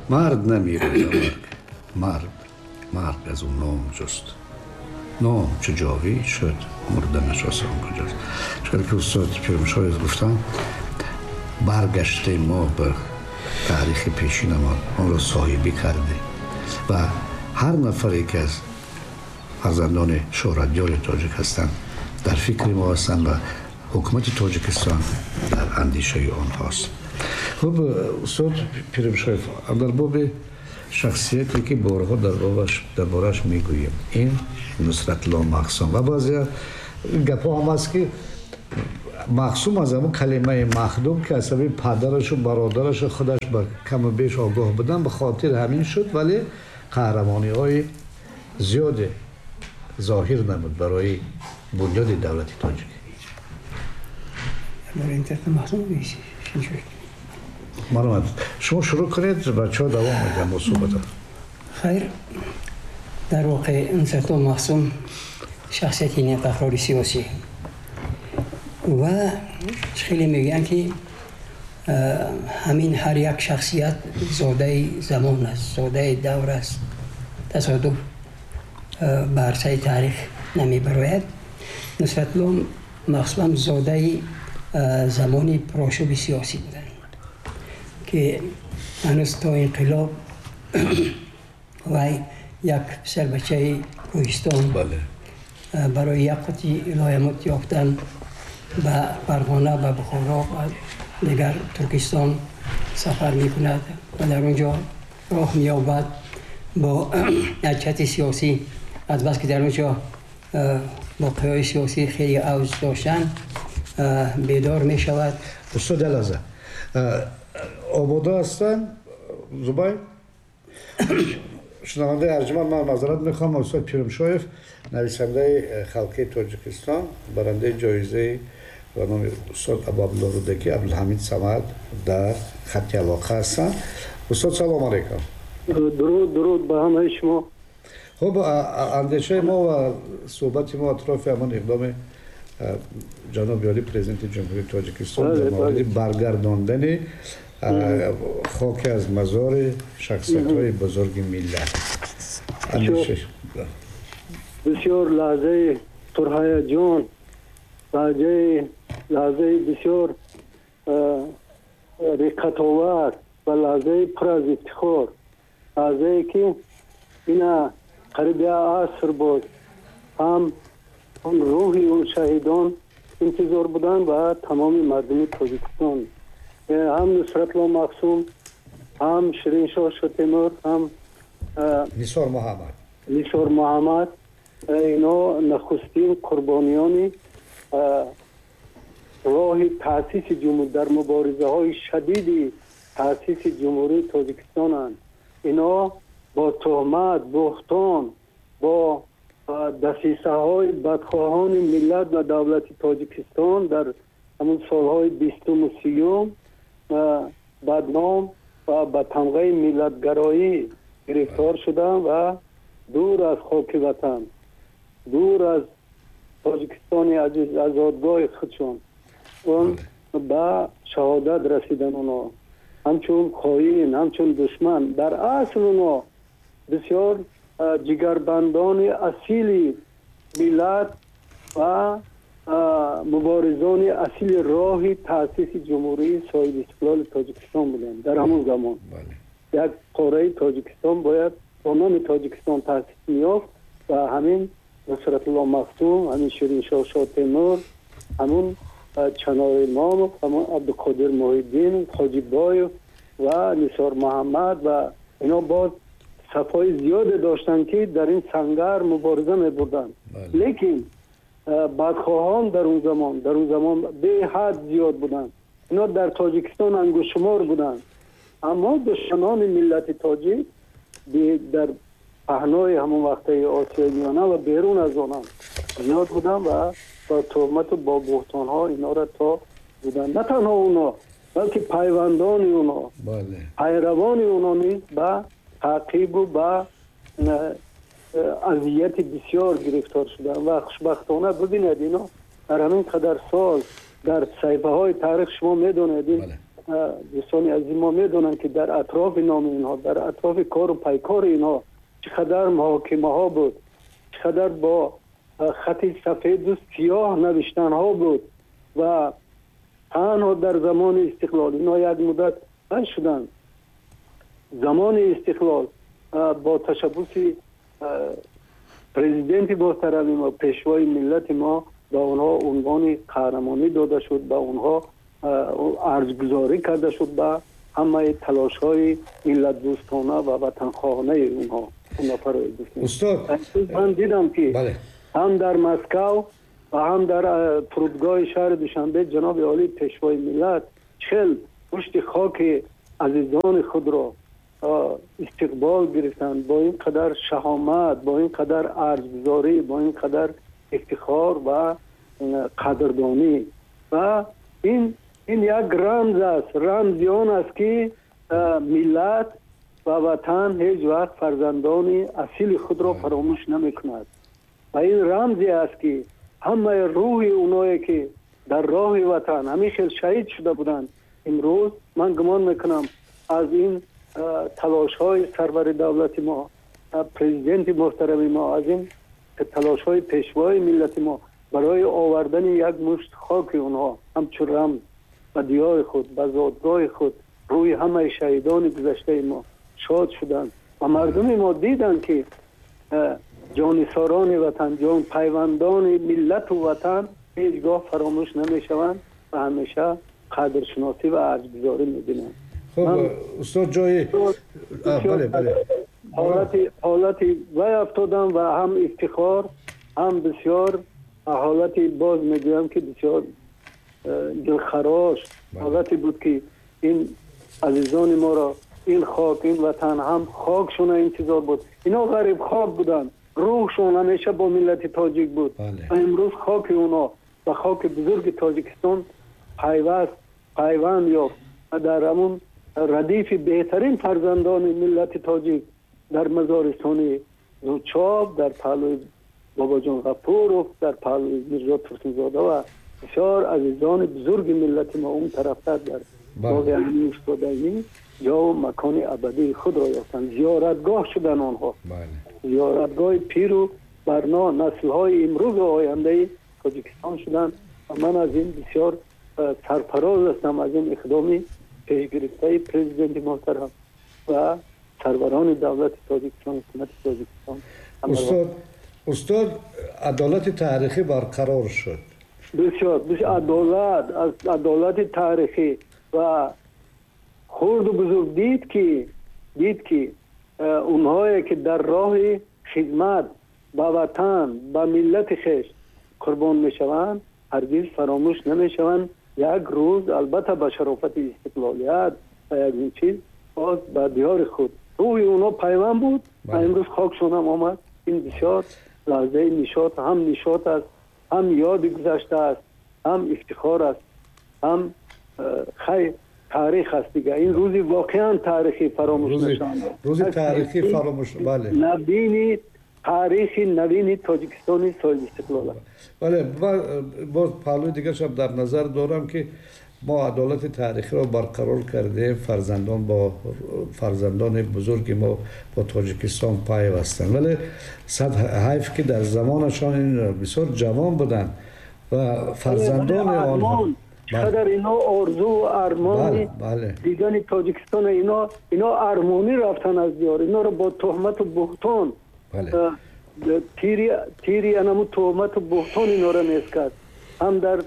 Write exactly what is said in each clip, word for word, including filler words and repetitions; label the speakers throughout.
Speaker 1: مرد نمیره مرگ. مرد مرد از اون نام جست. نام چه جاوی شد مردنش آسان کجاست. چرا که استاد پیرمشاید گفتم برگشته ما به تاریخ پیشینمان آن را صاحبی کرده و هر نفری که از فرزندان شهرتیار تاجیک هستند در فکر ما هستند و حکومت تاجیکستان در اندیشه آنهاست. خب استاد پیرمشاید در باب شخصیتی که بارها در بابش در بارش میگوییم این نصرتالله مخصوم و بعضی گپا هم هست که مخصوم از همون کلمه مخدوم که از پدرش و برادرش خودش به کم و بیش آگاه بودن به خاطر همین شد، ولی قهرمانی های زیاد ظاهر نمود برای بنیاد دولت تاجیک. مرحبا شما شروع کنید بچه ها دوام میدن با صحبت.
Speaker 2: خیر، در واقع نصرتالله مخصوم شخصیتی نیم‌تقرار سیاسی و خیلی میگن که همین هر یک شخصیت زاده زمان است، زاده دور است، تصادف به عرصه تاریخ نمی براید. نصرتالله مخصوم زاده زمانی پرآشوب سیاسی بودن که هنوز تا انقلاب و یک پسر بچه کوهستان برای یک قطعی علایمات یافتن به فرغانه و بخارا و دیگر ترکستان سفر می کند و در اونجا راه می یابد با حرکت سیاسی. از بس که در اونجا واقعه های سیاسی خیلی اوج داشتن بیدار می شود.
Speaker 1: استاد دلازه آباده هستن زبای شنونده ارجمند، من معذرت میخوام. استاد پیرمشاید نویسنده خلقی تاجیکستان، برنده جایزه و نام استاد ابوعبدالله رودکی عبدالحمید صمد در خط علاقه هستند. استاد سلام علیکم.
Speaker 3: درود درود به همه شما.
Speaker 1: خب اندیشه ما و صحبت ما اطراف همان اقدام جناب عالی پرزیدنت جمهوری تاجیکستان در مورد برگرداندن خاک از مزار شخصیت‌های بزرگ ملت. اندیشه
Speaker 3: بسیار لحظه پرهیجان، لحظه لحظه بسیار رقت‌آور و لحظه پر از افتخار، لحظه که اینا قریب عصر بود هم اون روحی اون شهیدان انتظار بودن و تمام مردم تاجیکستان، هم نصرتالله مخصوم، هم شیرین شاه شاه هم
Speaker 1: نثار محمد
Speaker 3: نثار محمد اینا نخستین قربانیان راه تأسیس جمهوری در مبارزه های شدید تأسیس جمهوری تاجیکستان هستند. اینا با تهمت، بهتان، با دسیسه های بدخواهان ملت و دولت تاجیکستان در همون سالهای بیستم و سیوم بدنام و به تمغه ملتگرایی گرفتار شدن و دور از خاک وطن، دور از تاجیکستان عزیز آزادگاه خودشون اون به شهادت رسیدن. اونا همچون خائن، همچون دشمن، در اصل اونا بسیار جگربندان اصیل ملت و مبارزان اصیل راه تأسیس جمهوری صاحب استقلال تاجیکستان بودند. در همون زمان یک قاره تاجیکستان باید با نام تاجیکستان تأسیس می‌یافت و همین نصرتالله مخصوم، همین شیرین شاه شاه تیمور، همون چنار امام، همون عبدالقادر محی‌الدین حاجی‌بای و نثار محمد و اینا باز صفای زیاد داشتن که در این سنگر مبارزه می‌بردند. لیکن بدخواهان در اون زمان در اون زمان به حد زیاد بودند. اینا در تاجیکستان انگشت شمار بودند، اما دشمنان ملت تاجیک در پهنای همون وقته آسیای میانه و بیرون از آنها زیاد بودند و با تهمت و با بهتان ها اینا را تا بودند. نه تنها اونا بلکه پیوندان اونا، پیروان اونا نیز به تعقیب و به اذیت بسیار گرفتار شدن و خوشبختانه ببینید اینا در همین قدر سال در صحیفه های تاریخ شما میدونید دوستان عزیز ما میدونن که در اطراف نام اینها، در اطراف کار و پیکار اینها چقدر محاکمه ها بود، چقدر با خط سفید و سیاه نوشتن ها بود و تنها در زمان استقلال اینا یک مدت بند شدن. زمان استقلال با تشبوس پرزیدنت محترم ما، پیشوای ملت ما، به اونها عنوان قهرمانی داده شد، به اونها ارزگذاری کرده شد به همه تلاش های ملت دوستانه و وطن خواهانه اونها.
Speaker 1: استاد
Speaker 3: من دیدم که
Speaker 1: بله.
Speaker 3: هم در مسکو و هم در فرودگاه شهر دوشنبه جناب عالی پیشوای ملت چل پشت خاک عزیزان خود را استقبال گرفتن، با این قدر شهامت، با این قدر ارزگذاری، با این قدر افتخار و قدردانی. و این این یک رمز است، رمزی آن است که ملت و وطن هیچ وقت فرزندان اصیل خود را فراموش نمی کند و این رمزی است که همه روح اونایی که در راه وطن همیشه شهید شده بودند امروز من گمان میکنم از این تلاش های سرور دولت ما، پرزیدنت محترم ما، از این تلاش های پیشوای ملت ما برای آوردن یک مشت خاک اونها همچون رمز و دیار خود به زادگاه خود روی همه شهیدان گذشته ما شاد شدند و مردم ما دیدن که جانثاران وطن، جان پیوندان ملت و وطن هیچگاه فراموش نمی شوند و همیشه قدرشناسی و ارزگذاری می بینند.
Speaker 1: خب استاد جای بله بله
Speaker 3: حالتی حالتی وی افتادم و هم افتخار هم بسیار حالتی باز میگویم که بسیار دلخراش حالتی بود که این عزیزان ما را این خاک، این وطن هم خاکشون انتظار بود. اینا غریب خاک بودن، روحشون همیشه با ملت تاجیک بود
Speaker 1: بله.
Speaker 3: و امروز خاک اونا و خاک بزرگ تاجیکستان پیوست پیوند یافت و در همون ردیف بهترین فرزندان ملت تاجیک در مزارستان زوچاب، در پهلوی بابا جان غفورov، در پهلوی میرزا ترسونزاده و بسیار عزیزان بزرگ ملت ما اون طرفتر در باغ امیر استادگی یا مکان ابدی خود را یافتند. زیارتگاه شدن آنها،
Speaker 1: بله.
Speaker 3: زیارتگاه پیر و برنا نسل های امروز و آینده تاجیکستان شدند و من از این بسیار سرفراز هستم از این اقدامی پیش گرفته پرزیدنت محترم و سروران دولت تاجیکستان، حکومت تاجیکستان.
Speaker 1: استاد استاد عدالت تاریخی برقرار شد.
Speaker 3: بسیار بسیار عدالت از عدالت تاریخی و خرد و بزرگ دید که دید که اونهایی که در راه خدمت با وطن با ملت خیش قربان میشوند هرگز فراموش نمیشوند. یک روز البته به شرافت استقلالیت و یک این چیز باز به دیار خود روی اونا پیوند بود و امروز خاکشون هم آمد. این بسیار لحظه نشاط، هم نشاط است، هم یاد گذشته است، هم افتخار است، هم خیلی تاریخ است دیگه. این روزی واقعا تاریخی فراموش نشد.
Speaker 1: روزی تاریخی فراموش بله.
Speaker 3: نبینی تاریخی نوین تاجیکستانی صاحب استقلال.
Speaker 1: بله باز پهلوی دیگه شب در نظر دارم که ما عدالت تاریخی را برقرار کرده، فرزندان با فرزندان بزرگ ما با تاجیکستان پیوستند، ولی صد حیف که در زمانشان این بسیار جوان بودند و فرزندان آنها
Speaker 3: چقدر اینا آرزو و ارمان دیدن تاجیکستان، اینا اینا ارمانی رفتن از دیار، اینا رو با تهمت و بهتان
Speaker 1: بله.
Speaker 3: تیری تیری انمو تهمت و بهتان اینا رو نیست کرد. هم در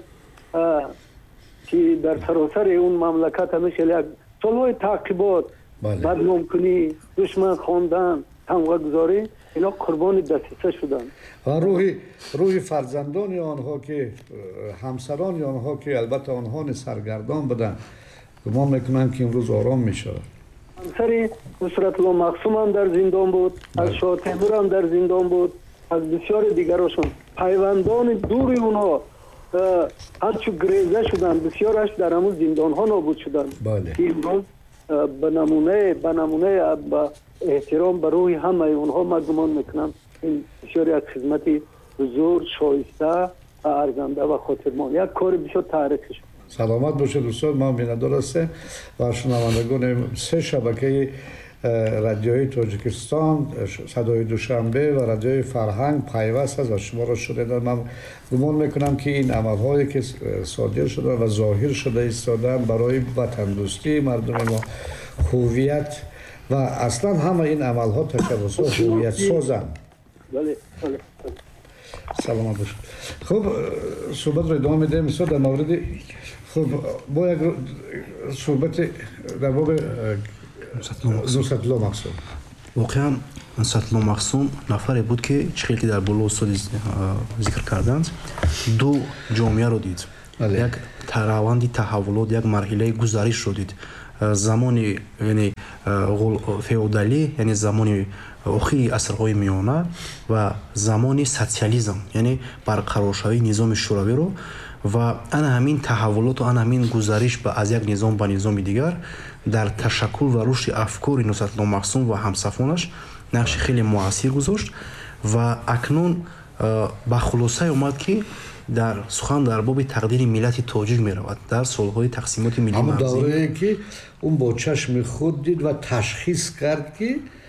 Speaker 3: که در سراسر اون مملکت همیشه یک سالهای تعقیبات
Speaker 1: بله.
Speaker 3: بدنام کنی، دشمن خواندن، تمغه گذاری، اینا قربان دسیسه شدن
Speaker 1: و روحی روحی فرزندان آنها که همسران آنها که البته آنها سرگردان بودن گمان میکنم که امروز آرام میشود. همسر
Speaker 3: نصرت الله مقسوم هم در زندان بود،
Speaker 1: بله.
Speaker 3: از شاه تیمور هم در زندان بود، از بسیار دیگرشون پیوندان دوری اونها هرچو گریزه شدن، بسیارش در همون زندان ها نابود شدن.
Speaker 1: بله.
Speaker 3: امروز به نمونه به نمونه به احترام به روی همه اونها من گمان میکنم این بسیاری از خدمتی بزرگ، شایسته، ارزنده و خاطرمان یک کار بسیار تاریخی شد.
Speaker 1: саломат бошед устод. мо миннатдор ҳастем ва шунавандагони се шабакаи радиои Тоҷикистон, Садои Душанбе ва радиои Фарҳанг пайваст аст ва шуморо шунидан. Ман гумон мекунам ки ин амалҳое ки содир шуда ва зоҳир шуда истодаанд барои ватандӯстии мардуми мо, ҳувият ва аслан ҳама ин амалҳо ташаббусҳо ҳувиятсозанд.
Speaker 3: бале бале
Speaker 1: саломат бошед. хуб, суҳбатро идома медиҳем. мисол дар мавриди хуб бо як суҳбати дар боби Нусратло Махсум.
Speaker 4: воқеан Нусратло Махсум нафаре буд ки чихел ки дар боло устоди зикр карданд, ду ҷомеаро дид, як раванди таҳаввулот, як марҳилаи гузаришро дид. замони яъне феодалӣ, яъне замони охири асрҳои миёна ва замони социализм, яъне барқароршавии низоми шӯравиро ва ана ҳамин таҳаввулоту ана ҳамин гузариш ба аз як низом ба низоми дигар дар ташаккул ва рушди афкори Нусратло Махсум ва ҳамсафонаш нақши хеле муассир гузошт ва акнун ба хулосае омад ки дар сухан дар боби тақдири миллати тоҷик меравад дар солҳои тақсимоти миллӣ
Speaker 1: ҳамон даврае ки он бо чашми худ дид ва ташхис кард ки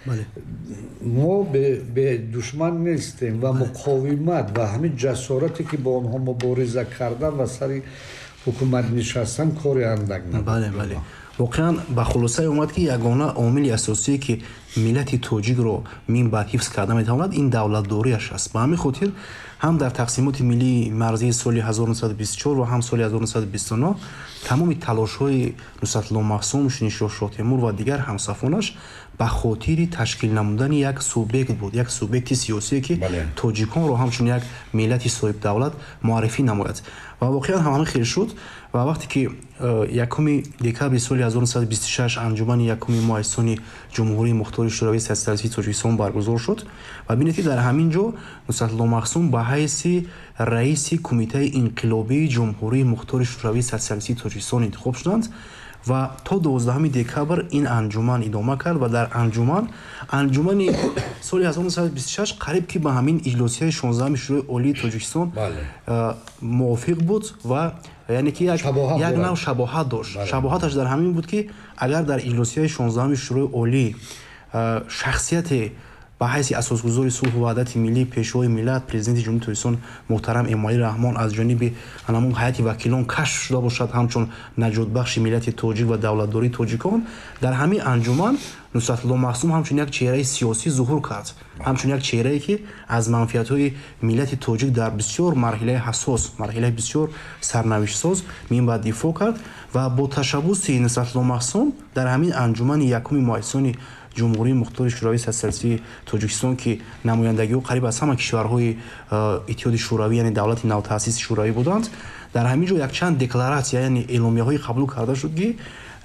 Speaker 1: мо бе душман нестем ва муқовимат ва ҳамин ҷасорате ки бо онҳо мубориза кардан ва сари ҳукумат нишастан кори андак
Speaker 4: набуд. воқеан ба хулосае омад ки ягона омили асосие ки миллати тоҷикро мин баъд ҳифз карда метавонад ин давлатдориаш аст. ба ҳамин хотир ҳам дар тақсимоти миллии марзии соли ҳазору нуҳсаду бисту чор ва ҳам соли ҳазору нуҳсаду бисту нӯҳ тамоми талошҳои Нусратло Махсум, Шинишоҳ Шотемур ва дигар ҳамсафонаш ба хотири ташкил намудани як субъект буд, як субъекти сиёсие ки тоҷиконро ҳамчун як миллати соҳибдавлат муаррифӣ намояд. ва воқеан ҳамин хел шуд ва вақте ки якуми декабри соли ҳазору нуҳсаду бисту шаш анҷумани якуми муассисони ҷумҳурии мухтори шӯравии социалистии Тоҷикистон баргузор шуд ва бинед ки дар ҳамин ҷо Нусратло Махсум ба ҳайси раиси кумитаи инқилобии ҷумҳурии мухтори шӯравии социалистии Тоҷикистон интихоб шуданд ва то дувоздаҳуми декабр ин анҷуман идома кард ва дар анҷуман анҷумани соли ҳазору нуҳсаду бисту шаш қариб ки ба ҳамин иҷлосияи шонздаҳуми шӯрои олии Тоҷикистон мувофиқ буд ва яъне ки як нав шабоҳат дошт. шабоҳаташ дар ҳамин буд ки агар дар иҷлосияи шонздаҳуми шӯрои олӣ шахсияте ба ҳайси асосгузори сулҳу ваҳдати миллӣ, пешвои миллат, президенти ҷумҳурии Тоҷикистон муҳтарам Эмомалӣ Раҳмон аз ҷониби анамун ҳайати вакилон кашф шуда бошад ҳамчун наҷотбахши миллати тоҷик ва давлатдории тоҷикон, дар ҳамин анҷуман Нусратло Махсум ҳамчун як чеҳраи сиёсӣ зуҳур кард, ҳамчун як чеҳрае ки аз манфиатҳои миллати тоҷик дар бисёр марҳилаи ҳассос, марҳилаи бисёр сарнавиштсоз минбаъд дифоъ кард ва бо ташаббуси Нусратло Махсум дар ҳамин анҷумани якуми муассисони ҷумҳурии мухтори шӯравии социалистии Тоҷикистон ки намояндагиҳо қариб аз ҳама кишварҳои иттиҳоди шӯравӣ, яъне давлати навтаъсиси шӯравӣ буданд, дар ҳамин ҷо якчанд декларатсия, яъне эъломияҳои қабул карда шуд ки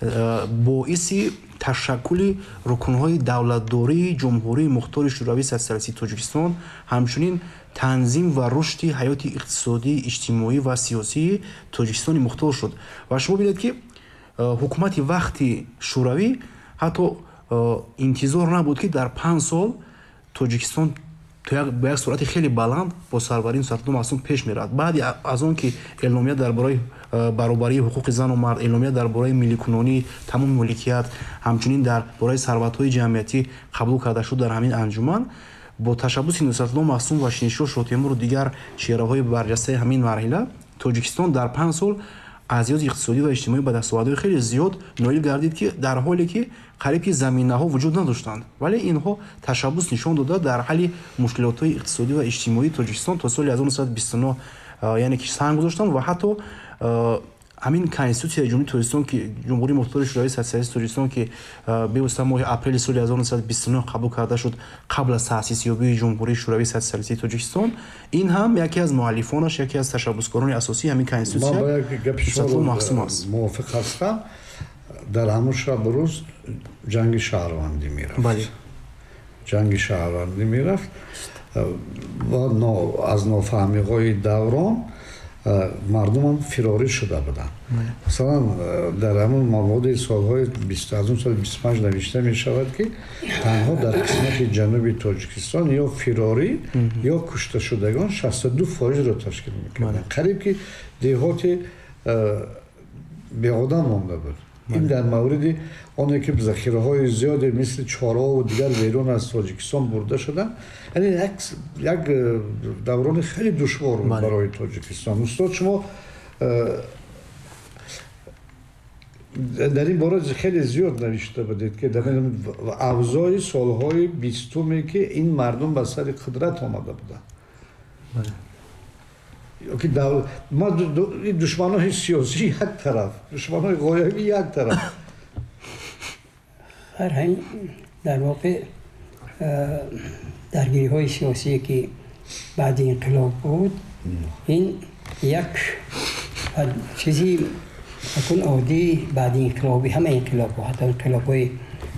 Speaker 4: боиси ташаккули рукунҳои давлатдории ҷумҳурии мухтори шӯравии социалистии Тоҷикистон, ҳамчунин танзим ва рушди ҳаёти иқтисодӣ, иҷтимоӣ ва сиёсии Тоҷикистони мухтор шуд. ва шумо бинед ки ҳукумати вақти шӯравӣ ҳатто интизор набуд ки дар панҷ сол Тоҷикистон ба як суръати хеле баланд бо сарварии Нусратло Махсум пеш меравад. баъди аз он ки эъломия дар бораи баробарии ҳуқуқи зану мард, эъломия дар бораи милликунонии тамоми мулкият, ҳамчунин дар бораи сарватҳои ҷамъиятӣ қабул карда шуд дар ҳамин анҷуман, бо ташаббуси Нусратло Махсум ва Шинишоҳ Шотемуру дигар чеҳраҳои барҷастаи ҳамин марҳила, Тоҷикистон дар панҷ сол аз ҷиҳати иқтисодӣ ва иҷтимоӣ ба дастовардҳои хеле зиёд ноил гардид ки дар ҳоле ки қариб ки заминаҳо вуҷуд надоштанд, вале инҳо ташаббус нишон дода дар ҳалли мушкилотҳои иқтисодӣ ва иҷтимоии Тоҷикистон то соли ҳазору нуҳсаду бисту нӯҳ яъне ки санг гузоштанд ва ҳатто ҳамин конститутсияи ҷумҳурии Тоҷикистон ки ҷумҳурии мухтори шӯравии социалистии Тоҷикистон ки бевосита моҳи апрели соли ҳазору нуҳсаду бисту нӯҳ қабул карда шуд қабл аз таъсисёбии ҷумҳурии шӯравии социалистии Тоҷикистон, ин ҳам яке аз муаллифонаш, яке аз ташаббускорони асосии ҳамин конститутсия Нусратло Махсум аст.
Speaker 1: мувофиқ ҳастам. дар ҳамон шабу рӯз ҷанги шаҳрвандӣ мерафт. ҷанги шаҳрвандӣ мерафт ва аз нофаҳмиҳои даврон мардумам фирорӣ шуда буданд. масалан дар ҳамон маводи солҳои ҳазору нуҳсаду бисту панҷ навишта мешавад ки танҳо дар қисмати ҷануби Тоҷикистон ё фирорӣ ё кушташудагон шасту ду фоизро ташкил мекарданд. қариб ки деҳоти به آدم مانده بود. این در مورد آنه که ذخیره های زیادی مثل چارا و دیگر بیرون از تاجیکستان برده شدن، یعنی یک یک دوران خیلی دشوار بود برای تاجیکستان. استاد شما در این باره خیلی زیاد نوشته بودید که در اوضاع سالهای بیستمی که این مردم به سر قدرت آمده بودند. که دو... ما دشمنان سیاسی یک طرف، دشمنان غایبی یک طرف.
Speaker 2: هر همین در واقع درگیری های سیاسی که بعد انقلاب بود، این یک چیزی اکن عادی بعد انقلابی، همه انقلاب ها، حتی انقلاب های